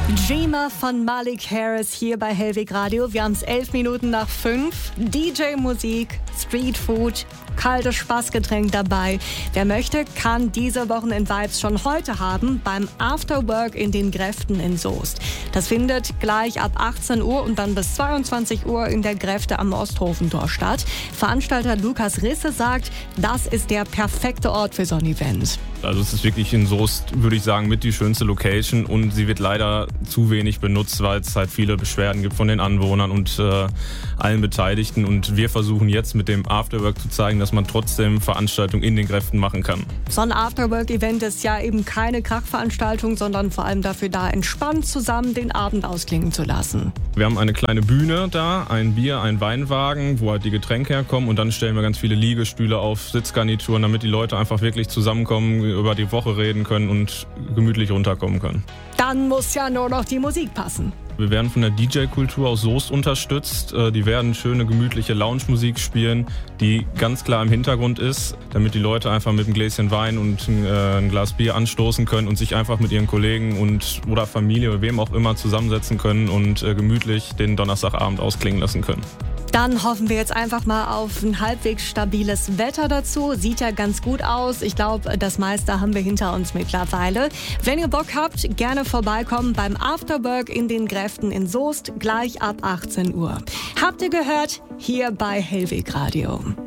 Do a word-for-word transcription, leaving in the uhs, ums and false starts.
Dreamer von Malik Harris hier bei Hellweg Radio. Wir haben es elf Minuten nach fünf. D J-Musik, Streetfood, kaltes Spaßgetränk dabei. Wer möchte, kann diese Wochenend-Vibes schon heute haben beim Afterwork in den Gräften in Soest. Das findet gleich ab achtzehn Uhr und dann bis zweiundzwanzig Uhr in der Gräfte am Osthofentor statt. Veranstalter Lukas Risse sagt, das ist der perfekte Ort für so ein Event. Also es ist wirklich in Soest, würde ich sagen, mit die schönste Location und sie wird leider zu wenig benutzt, weil es halt viele Beschwerden gibt von den Anwohnern und äh, allen Beteiligten. Und wir versuchen jetzt mit dem Afterwork zu zeigen, dass man trotzdem Veranstaltungen in den Gräften machen kann. So ein Afterwork-Event ist ja eben keine Krachveranstaltung, sondern vor allem dafür da, entspannt zusammen den Abend ausklingen zu lassen. Wir haben eine kleine Bühne da, ein Bier, ein Weinwagen, wo halt die Getränke herkommen und dann stellen wir ganz viele Liegestühle auf, Sitzgarnituren, damit die Leute einfach wirklich zusammenkommen, über die Woche reden können und gemütlich runterkommen können. Dann muss ja nur noch die Musik passen. Wir werden von der D J-Kultur aus Soest unterstützt. Die werden schöne, gemütliche Lounge-Musik spielen, die ganz klar im Hintergrund ist, damit die Leute einfach mit einem Gläschen Wein und ein Glas Bier anstoßen können und sich einfach mit ihren Kollegen und oder Familie oder wem auch immer zusammensetzen können und gemütlich den Donnerstagabend ausklingen lassen können. Dann hoffen wir jetzt einfach mal auf ein halbwegs stabiles Wetter dazu. Sieht ja ganz gut aus. Ich glaube, das meiste haben wir hinter uns mittlerweile. Wenn ihr Bock habt, gerne vorbeikommen beim Afterwork in den Gräften in Soest, gleich ab achtzehn Uhr. Habt ihr gehört? Hier bei Hellweg Radio.